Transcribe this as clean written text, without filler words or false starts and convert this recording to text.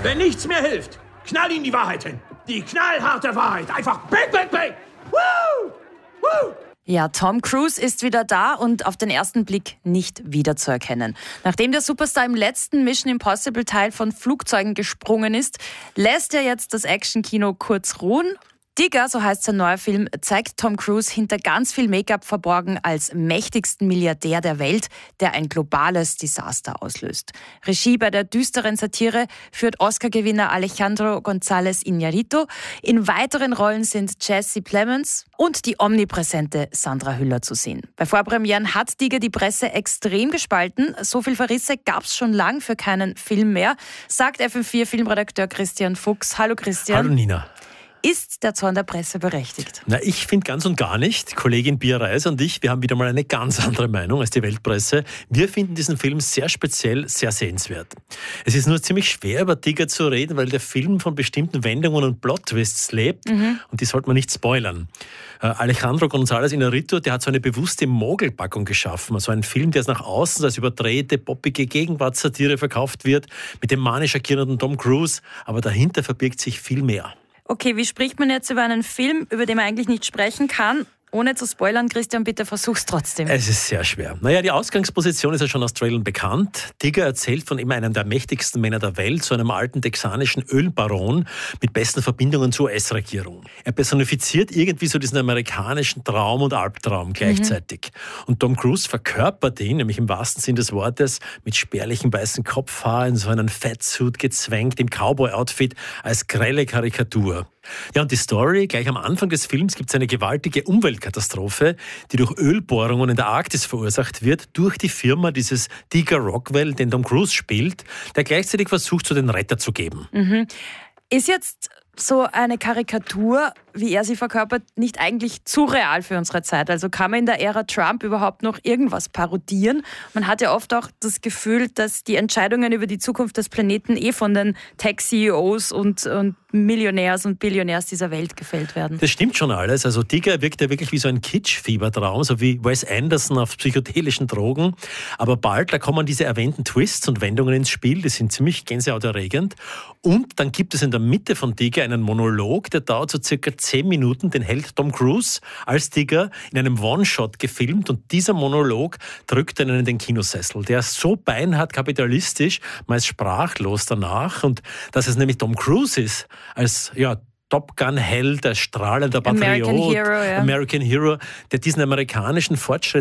Wenn nichts mehr hilft, knall ihm die Wahrheit hin. Die knallharte Wahrheit. Einfach bang, bang, bang. Woo! Woo! Ja, Tom Cruise ist wieder da und auf den ersten Blick nicht wiederzuerkennen. Nachdem der Superstar im letzten Mission Impossible Teil von Flugzeugen gesprungen ist, lässt er jetzt das Actionkino kurz ruhen. Digger, so heißt sein neuer Film, zeigt Tom Cruise hinter ganz viel Make-up verborgen als mächtigsten Milliardär der Welt, der ein globales Desaster auslöst. Regie bei der düsteren Satire führt Oscar-Gewinner Alejandro González Iñárritu. In weiteren Rollen sind Jesse Plemons und die omnipräsente Sandra Hüller zu sehen. Bei Vorpremieren hat Digger die Presse extrem gespalten. So viel Verrisse gab es schon lang für keinen Film mehr, sagt FM4-Filmredakteur Christian Fuchs. Hallo Christian. Hallo Nina. Ist der Zorn der Presse berechtigt? Na, ich finde ganz und gar nicht. Kollegin Pia Reis und ich, wir haben wieder mal eine ganz andere Meinung als die Weltpresse. Wir finden diesen Film sehr speziell, sehr sehenswert. Es ist nur ziemlich schwer, über Digger zu reden, weil der Film von bestimmten Wendungen und Plot-Twists lebt und die sollte man nicht spoilern. Alejandro González Iñárritu, der hat so eine bewusste Mogelpackung geschaffen. Also ein Film, der es nach außen als überdrehte, poppige Gegenwartssatire verkauft wird, mit dem manisch agierenden Tom Cruise, aber dahinter verbirgt sich viel mehr. Okay, wie spricht man jetzt über einen Film, über den man eigentlich nicht sprechen kann? Ohne zu spoilern, Christian, bitte versuch's trotzdem. Es ist sehr schwer. Naja, die Ausgangsposition ist ja schon aus Trailern bekannt. Digger erzählt von immer einem der mächtigsten Männer der Welt, so einem alten texanischen Ölbaron mit besten Verbindungen zur US-Regierung. Er personifiziert irgendwie so diesen amerikanischen Traum und Albtraum gleichzeitig. Und Tom Cruise verkörpert ihn, nämlich im wahrsten Sinn des Wortes, mit spärlichem weißen Kopfhaar, in so einen Fatsuit gezwängt, im Cowboy-Outfit, als grelle Karikatur. Ja, und die Story, gleich am Anfang des Films gibt es eine gewaltige Umweltkatastrophe, die durch Ölbohrungen in der Arktis verursacht wird, durch die Firma dieses Digger Rockwell, den Tom Cruise spielt, der gleichzeitig versucht, so den Retter zu geben. Ist jetzt so eine Karikatur, wie er sie verkörpert, nicht eigentlich zu real für unsere Zeit? Also kann man in der Ära Trump überhaupt noch irgendwas parodieren? Man hat ja oft auch das Gefühl, dass die Entscheidungen über die Zukunft des Planeten von den Tech-CEOs und Millionärs und Billionärs dieser Welt gefällt werden. Das stimmt schon alles. Also Digger wirkt ja wirklich wie so ein Kitsch-Fiebertraum, so wie Wes Anderson auf psychedelischen Drogen. Aber bald, da kommen diese erwähnten Twists und Wendungen ins Spiel, die sind ziemlich gänseauterregend. Und dann gibt es in der Mitte von Digger einen Monolog, der dauert so circa 10 Minuten, den hält Tom Cruise als Digger in einem One-Shot gefilmt und dieser Monolog drückt einen in den Kinosessel. Der ist so beinhart kapitalistisch, man ist sprachlos danach und dass es nämlich Tom Cruise ist, als Top Gun-Held, als strahlender Patriot, American Hero, American Hero, der diesen amerikanischen Fortschritt